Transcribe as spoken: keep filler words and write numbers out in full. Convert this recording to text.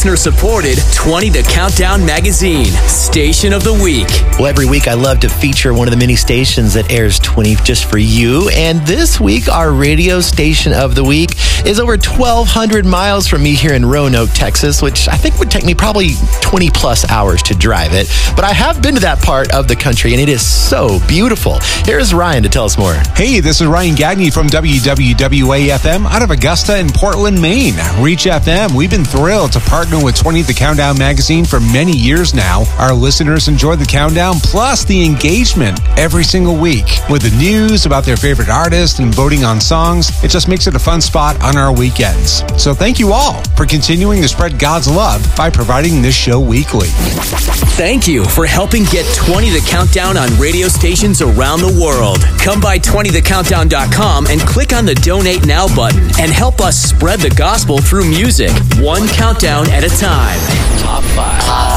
listener-supported twenty The Countdown magazine, Station of the Week. Well, every week I love to feature one of the many stations that airs twenty just for you. And this week, our radio station of the week is over twelve hundred miles from me here in Roanoke, Texas, which I think would take me probably twenty plus hours to drive it. But I have been to that part of the country, and it is so beautiful. Here's Ryan to tell us more. Hey, this is Ryan Gagne from W W W A F M out of Augusta and Portland, Maine. Reach F M, we've been thrilled to partner with twenty The Countdown magazine for many years now. Our listeners enjoy the countdown plus the engagement every single week with the news about their favorite artists and voting on songs. It just makes it a fun spot on our weekends. So thank you all for continuing to spread God's love by providing this show weekly. Thank you for helping get twenty The Countdown on radio stations around the world. Come by twenty the countdown dot com and click on the Donate Now button and help us spread the gospel through music, one countdown at a time. Top five.